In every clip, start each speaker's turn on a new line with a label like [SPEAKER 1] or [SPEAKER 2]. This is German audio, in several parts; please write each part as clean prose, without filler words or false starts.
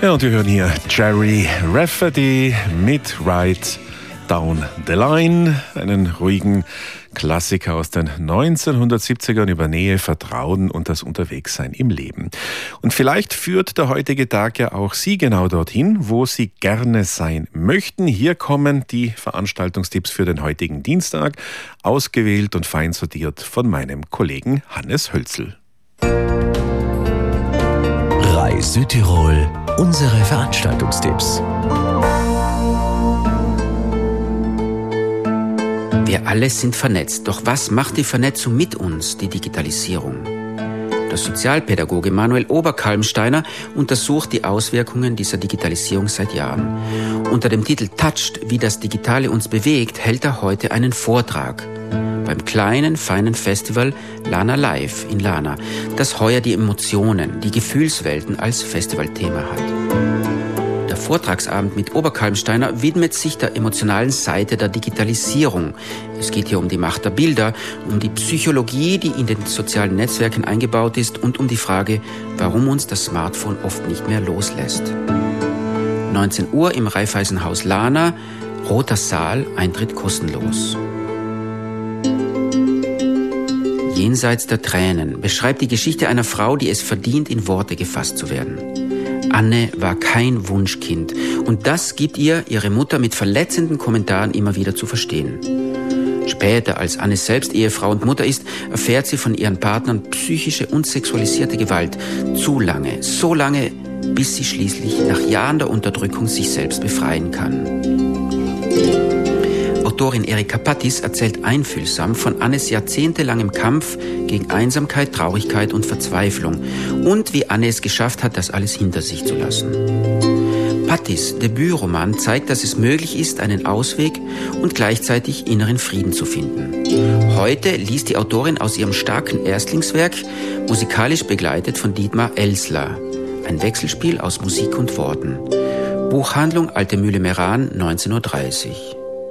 [SPEAKER 1] Ja, und wir hören hier Gerry Rafferty mit Ride Down the Line, einen ruhigen Klassiker aus den 1970ern über Nähe, Vertrauen und das Unterwegssein im Leben. Und vielleicht führt der heutige Tag ja auch Sie genau dorthin, wo Sie gerne sein möchten. Hier kommen die Veranstaltungstipps für den heutigen Dienstag, ausgewählt und fein sortiert von meinem Kollegen Hannes Hölzel.
[SPEAKER 2] Reis Südtirol, unsere Veranstaltungstipps.
[SPEAKER 3] Wir alle sind vernetzt. Doch was macht die Vernetzung mit uns, die Digitalisierung? Der Sozialpädagoge Manuel Oberkalmsteiner untersucht die Auswirkungen dieser Digitalisierung seit Jahren. Unter dem Titel Touched, wie das Digitale uns bewegt, hält er heute einen Vortrag beim kleinen, feinen Festival Lana Live in Lana, das heuer die Emotionen, die Gefühlswelten als Festivalthema hat. Der Vortragsabend mit Oberkalmsteiner widmet sich der emotionalen Seite der Digitalisierung. Es geht hier um die Macht der Bilder, um die Psychologie, die in den sozialen Netzwerken eingebaut ist und um die Frage, warum uns das Smartphone oft nicht mehr loslässt. 19 Uhr im Raiffeisenhaus Lana, Roter Saal, Eintritt kostenlos. Jenseits der Tränen beschreibt die Geschichte einer Frau, die es verdient, in Worte gefasst zu werden. Anne war kein Wunschkind und das gibt ihr ihre Mutter mit verletzenden Kommentaren immer wieder zu verstehen. Später, als Anne selbst Ehefrau und Mutter ist, erfährt sie von ihren Partnern psychische und sexualisierte Gewalt. Zu lange, so lange, bis sie schließlich nach Jahren der Unterdrückung sich selbst befreien kann. Autorin Erika Pattis erzählt einfühlsam von Annes jahrzehntelangem Kampf gegen Einsamkeit, Traurigkeit und Verzweiflung und wie Anne es geschafft hat, das alles hinter sich zu lassen. Pattis Debütroman zeigt, dass es möglich ist, einen Ausweg und gleichzeitig inneren Frieden zu finden. Heute liest die Autorin aus ihrem starken Erstlingswerk, musikalisch begleitet von Dietmar Elsler, ein Wechselspiel aus Musik und Worten. Buchhandlung Alte Mühle Meran, 19:30 Uhr.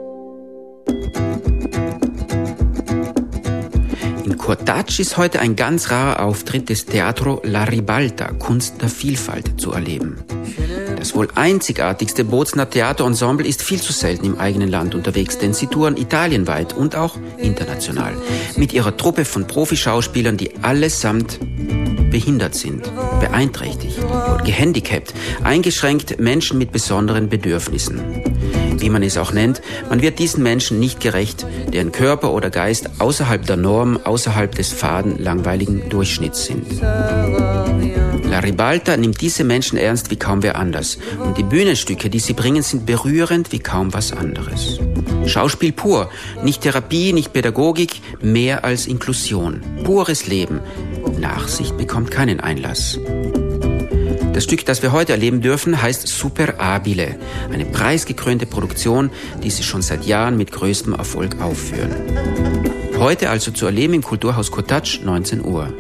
[SPEAKER 3] In Kurtatsch ist heute ein ganz rarer Auftritt des Teatro La Ribalta, Kunst der Vielfalt, zu erleben. Das wohl einzigartigste Bozner Theaterensemble ist viel zu selten im eigenen Land unterwegs, denn sie touren italienweit und auch international. Mit ihrer Truppe von Profischauspielern, die allesamt behindert sind, beeinträchtigt oder gehandicapt, eingeschränkt, Menschen mit besonderen Bedürfnissen. Wie man es auch nennt, man wird diesen Menschen nicht gerecht, deren Körper oder Geist außerhalb der Norm, außerhalb des faden, langweiligen Durchschnitts sind. La Ribalta nimmt diese Menschen ernst wie kaum wer anders. Und die Bühnenstücke, die sie bringen, sind berührend wie kaum was anderes. Schauspiel pur, nicht Therapie, nicht Pädagogik, mehr als Inklusion. Pures Leben. Nachsicht bekommt keinen Einlass. Das Stück, das wir heute erleben dürfen, heißt Super Abile, eine preisgekrönte Produktion, die sie schon seit Jahren mit größtem Erfolg aufführen. Heute also zu erleben im Kulturhaus Kurtatsch, 19 Uhr.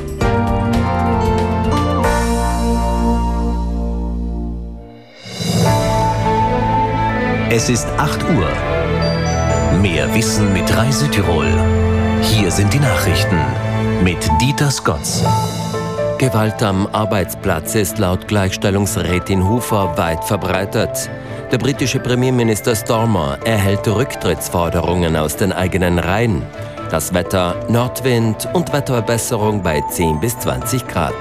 [SPEAKER 2] Es ist 8 Uhr. Mehr Wissen mit Reis Südtirol. Hier sind die Nachrichten mit Dieter Scotts.
[SPEAKER 4] Gewalt am Arbeitsplatz ist laut Gleichstellungsrätin Hufer weit verbreitet. Der britische Premierminister Starmer erhält Rücktrittsforderungen aus den eigenen Reihen. Das Wetter, Nordwind und Wetterbesserung bei 10 bis 20 Grad.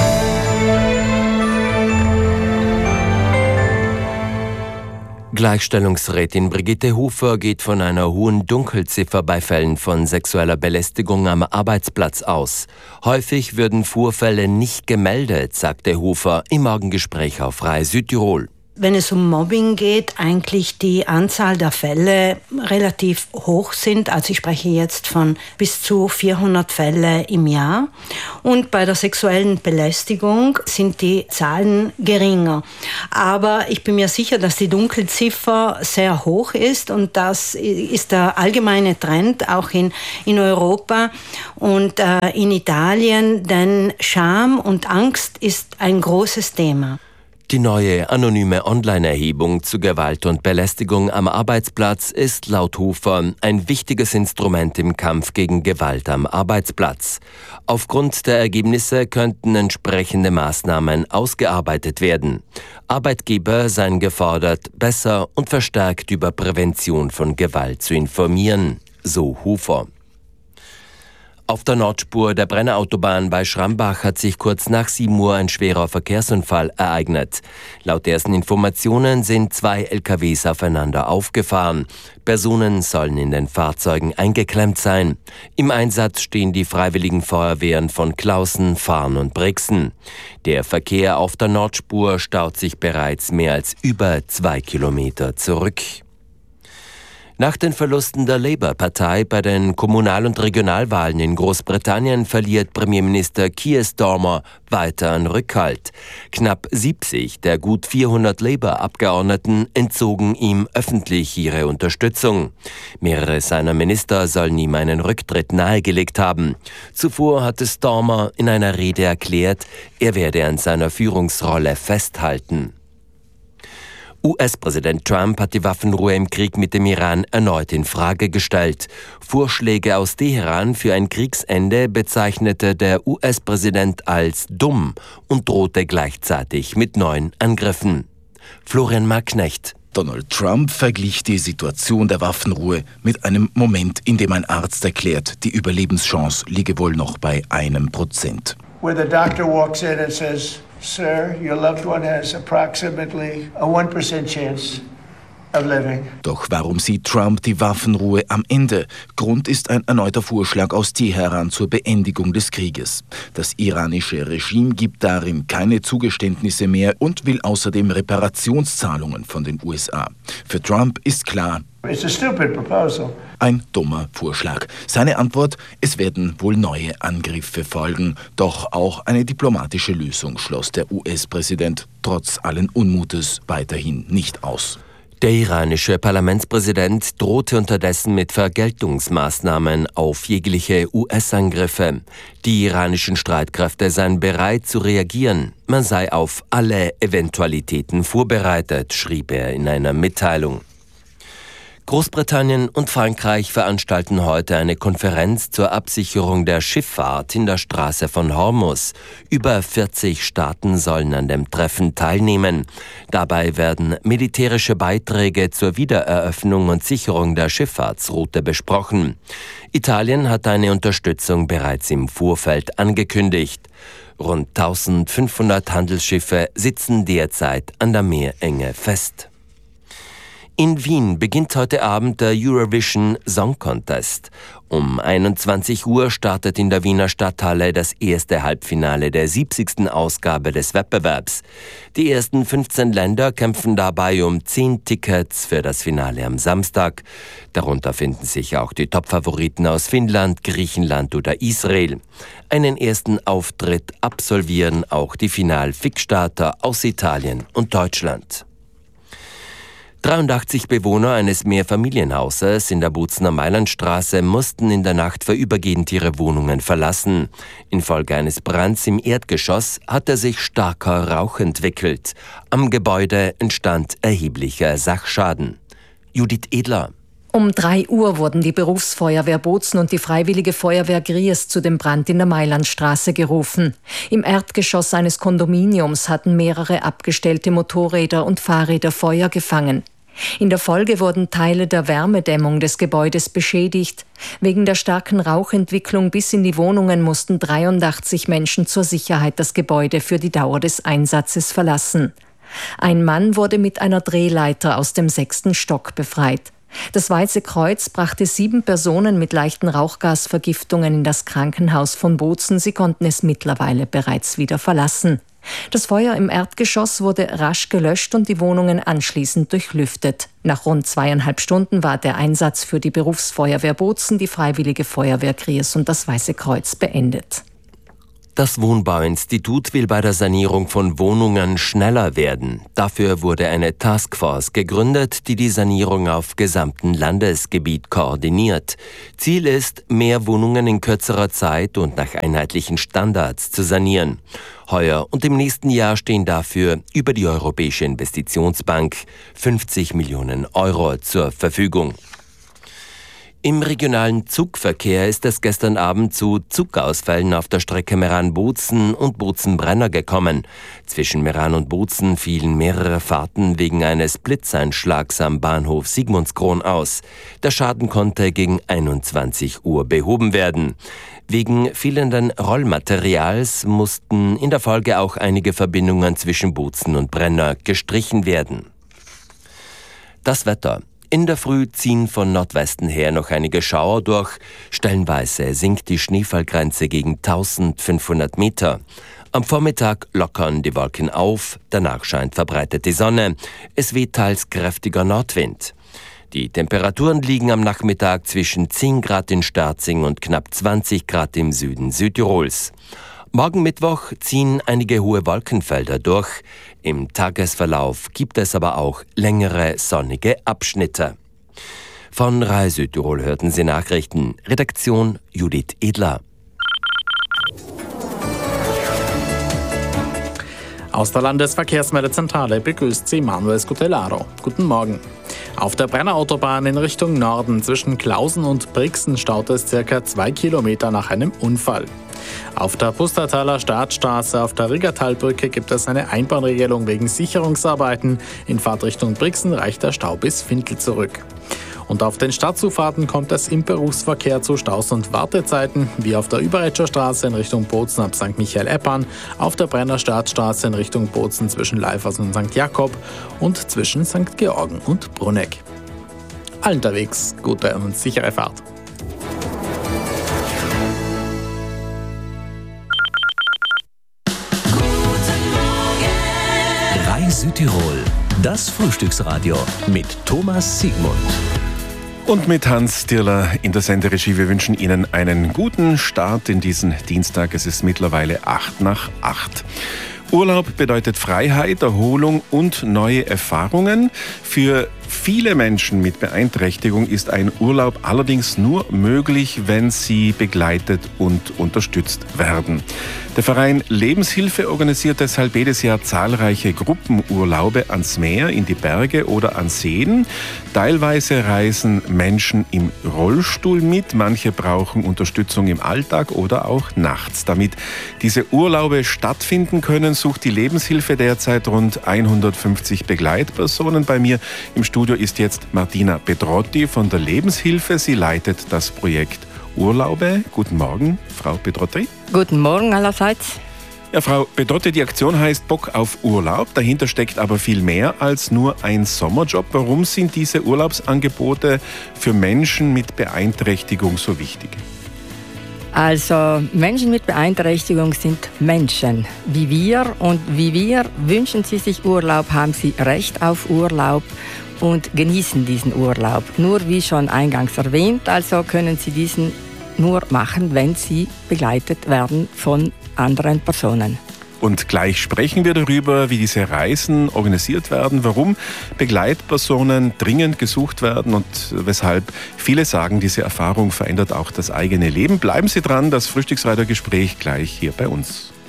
[SPEAKER 4] Gleichstellungsrätin Brigitte Hufer geht von einer hohen Dunkelziffer bei Fällen von sexueller Belästigung am Arbeitsplatz aus. Häufig würden Vorfälle nicht gemeldet, sagte Hufer im Morgengespräch auf Reis Südtirol.
[SPEAKER 5] Wenn es um Mobbing geht, eigentlich die Anzahl der Fälle relativ hoch sind. Also ich spreche jetzt von bis zu 400 Fälle im Jahr. Und bei der sexuellen Belästigung sind die Zahlen geringer. Aber ich bin mir sicher, dass die Dunkelziffer sehr hoch ist. Und das ist der allgemeine Trend auch in Europa und in Italien. Denn Scham und Angst ist ein großes Thema.
[SPEAKER 4] Die neue anonyme Online-Erhebung zu Gewalt und Belästigung am Arbeitsplatz ist laut Hofer ein wichtiges Instrument im Kampf gegen Gewalt am Arbeitsplatz. Aufgrund der Ergebnisse könnten entsprechende Maßnahmen ausgearbeitet werden. Arbeitgeber seien gefordert, besser und verstärkt über Prävention von Gewalt zu informieren, so Hofer. Auf der Nordspur der Brennerautobahn bei Schrambach hat sich kurz nach 7 Uhr ein schwerer Verkehrsunfall ereignet. Laut ersten Informationen sind 2 LKWs aufeinander aufgefahren. Personen sollen in den Fahrzeugen eingeklemmt sein. Im Einsatz stehen die Freiwilligen Feuerwehren von Clausen, Farn und Brixen. Der Verkehr auf der Nordspur staut sich bereits mehr als über 2 Kilometer zurück. Nach den Verlusten der Labour-Partei bei den Kommunal- und Regionalwahlen in Großbritannien verliert Premierminister Keir Starmer weiter an Rückhalt. Knapp 70 der gut 400 Labour-Abgeordneten entzogen ihm öffentlich ihre Unterstützung. Mehrere seiner Minister sollen ihm einen Rücktritt nahegelegt haben. Zuvor hatte Starmer in einer Rede erklärt, er werde an seiner Führungsrolle festhalten. US-Präsident Trump hat die Waffenruhe im Krieg mit dem Iran erneut in Frage gestellt. Vorschläge aus Teheran für ein Kriegsende bezeichnete der US-Präsident als dumm und drohte gleichzeitig mit neuen Angriffen. Florian Marknecht.
[SPEAKER 6] Donald Trump verglich die Situation der Waffenruhe mit einem Moment, in dem ein Arzt erklärt, die Überlebenschance liege wohl noch bei 1%.
[SPEAKER 7] Where the doctor walks in and says, "Sir, your loved one has approximately a 1% chance of living."
[SPEAKER 6] Doch warum sieht Trump die Waffenruhe am Ende? Grund ist ein erneuter Vorschlag aus Teheran zur Beendigung des Krieges. Das iranische Regime gibt darin keine Zugeständnisse mehr und will außerdem Reparationszahlungen von den USA. Für Trump ist klar,
[SPEAKER 7] It's a stupid proposal.
[SPEAKER 6] Ein dummer Vorschlag. Seine Antwort: Es werden wohl neue Angriffe folgen. Doch auch eine diplomatische Lösung schloss der US-Präsident trotz allen Unmutes weiterhin nicht aus.
[SPEAKER 4] Der iranische Parlamentspräsident drohte unterdessen mit Vergeltungsmaßnahmen auf jegliche US-Angriffe. Die iranischen Streitkräfte seien bereit zu reagieren. Man sei auf alle Eventualitäten vorbereitet, schrieb er in einer Mitteilung. Großbritannien und Frankreich veranstalten heute eine Konferenz zur Absicherung der Schifffahrt in der Straße von Hormuz. Über 40 Staaten sollen an dem Treffen teilnehmen. Dabei werden militärische Beiträge zur Wiedereröffnung und Sicherung der Schifffahrtsroute besprochen. Italien hat eine Unterstützung bereits im Vorfeld angekündigt. Rund 1500 Handelsschiffe sitzen derzeit an der Meerenge fest. In Wien beginnt heute Abend der Eurovision Song Contest. Um 21 Uhr startet in der Wiener Stadthalle das erste Halbfinale der 70. Ausgabe des Wettbewerbs. Die ersten 15 Länder kämpfen dabei um 10 Tickets für das Finale am Samstag. Darunter finden sich auch die Topfavoriten aus Finnland, Griechenland oder Israel. Einen ersten Auftritt absolvieren auch die Final-Fixstarter aus Italien und Deutschland. 83 Bewohner eines Mehrfamilienhauses in der Bozener Mailandstraße mussten in der Nacht vorübergehend ihre Wohnungen verlassen. Infolge eines Brands im Erdgeschoss hatte sich starker Rauch entwickelt. Am Gebäude entstand erheblicher Sachschaden. Judith Edler.
[SPEAKER 8] Um 3 Uhr wurden die Berufsfeuerwehr Bozen und die Freiwillige Feuerwehr Gries zu dem Brand in der Mailandstraße gerufen. Im Erdgeschoss eines Kondominiums hatten mehrere abgestellte Motorräder und Fahrräder Feuer gefangen. In der Folge wurden Teile der Wärmedämmung des Gebäudes beschädigt. Wegen der starken Rauchentwicklung bis in die Wohnungen mussten 83 Menschen zur Sicherheit das Gebäude für die Dauer des Einsatzes verlassen. Ein Mann wurde mit einer Drehleiter aus dem 6. Stock befreit. Das Weiße Kreuz brachte 7 Personen mit leichten Rauchgasvergiftungen in das Krankenhaus von Bozen. Sie konnten es mittlerweile bereits wieder verlassen. Das Feuer im Erdgeschoss wurde rasch gelöscht und die Wohnungen anschließend durchlüftet. Nach rund 2,5 Stunden war der Einsatz für die Berufsfeuerwehr Bozen, die Freiwillige Feuerwehr Gries und das Weiße Kreuz beendet.
[SPEAKER 4] Das Wohnbauinstitut will bei der Sanierung von Wohnungen schneller werden. Dafür wurde eine Taskforce gegründet, die die Sanierung auf gesamtem Landesgebiet koordiniert. Ziel ist, mehr Wohnungen in kürzerer Zeit und nach einheitlichen Standards zu sanieren. Heuer und im nächsten Jahr stehen dafür über die Europäische Investitionsbank 50 Millionen Euro zur Verfügung. Im regionalen Zugverkehr ist es gestern Abend zu Zugausfällen auf der Strecke Meran-Bozen und Bozen-Brenner gekommen. Zwischen Meran und Bozen fielen mehrere Fahrten wegen eines Blitzeinschlags am Bahnhof Sigmundskron aus. Der Schaden konnte gegen 21 Uhr behoben werden. Wegen fehlenden Rollmaterials mussten in der Folge auch einige Verbindungen zwischen Bozen und Brenner gestrichen werden. Das Wetter. In der Früh ziehen von Nordwesten her noch einige Schauer durch. Stellenweise sinkt die Schneefallgrenze gegen 1500 Meter. Am Vormittag lockern die Wolken auf, danach scheint verbreitet die Sonne. Es weht teils kräftiger Nordwind. Die Temperaturen liegen am Nachmittag zwischen 10 Grad in Sterzing und knapp 20 Grad im Süden Südtirols. Morgen Mittwoch ziehen einige hohe Wolkenfelder durch. Im Tagesverlauf gibt es aber auch längere sonnige Abschnitte. Von RAI Südtirol hörten Sie Nachrichten. Redaktion Judith Edler.
[SPEAKER 9] Aus der Landesverkehrsmeldezentrale begrüßt Sie Manuel Scutellaro. Guten Morgen. Auf der Brennerautobahn in Richtung Norden zwischen Klausen und Brixen staut es ca. 2 Kilometer nach einem Unfall. Auf der Pustertaler Staatsstraße auf der Riggertalbrücke gibt es eine Einbahnregelung wegen Sicherungsarbeiten. In Fahrtrichtung Brixen reicht der Stau bis Findl zurück. Und auf den Stadtzufahrten kommt es im Berufsverkehr zu Staus und Wartezeiten, wie auf der Überetscher Straße in Richtung Bozen ab St. Michael-Eppan, auf der Brenner Staatsstraße in Richtung Bozen zwischen Leifers und St. Jakob und zwischen St. Georgen und Brunegg. Allen unterwegs gute und sichere Fahrt.
[SPEAKER 2] RAI Südtirol, das Frühstücksradio mit Thomas Siegmund.
[SPEAKER 1] Und mit Hans Dirler in der Senderegie. Wir wünschen Ihnen einen guten Start in diesen Dienstag. Es ist mittlerweile 7:08. Urlaub bedeutet Freiheit, Erholung und neue Erfahrungen. Für viele Menschen mit Beeinträchtigung ist ein Urlaub allerdings nur möglich, wenn sie begleitet und unterstützt werden. Der Verein Lebenshilfe organisiert deshalb jedes Jahr zahlreiche Gruppenurlaube ans Meer, in die Berge oder an Seen. Teilweise reisen Menschen im Rollstuhl mit, manche brauchen Unterstützung im Alltag oder auch nachts. Damit diese Urlaube stattfinden können, sucht die Lebenshilfe derzeit rund 150 Begleitpersonen. Bei mir im Studio ist jetzt Martina Pedrotti von der Lebenshilfe. Sie leitet das Projekt Urlaube. Guten Morgen, Frau Pedrotti.
[SPEAKER 10] Guten Morgen allerseits.
[SPEAKER 1] Ja, Frau Pedrotti, die Aktion heißt Bock auf Urlaub. Dahinter steckt aber viel mehr als nur ein Sommerjob. Warum sind diese Urlaubsangebote für Menschen mit Beeinträchtigung so wichtig?
[SPEAKER 10] Also Menschen mit Beeinträchtigung sind Menschen wie wir, und wie wir wünschen sie sich Urlaub, haben sie Recht auf Urlaub und genießen diesen Urlaub. Nur wie schon eingangs erwähnt, also können sie diesen nur machen, wenn sie begleitet werden von anderen Personen.
[SPEAKER 1] Und gleich sprechen wir darüber, wie diese Reisen organisiert werden, warum Begleitpersonen dringend gesucht werden und weshalb viele sagen, diese Erfahrung verändert auch das eigene Leben. Bleiben Sie dran, das Frühstücksradio-Gespräch gleich hier bei uns.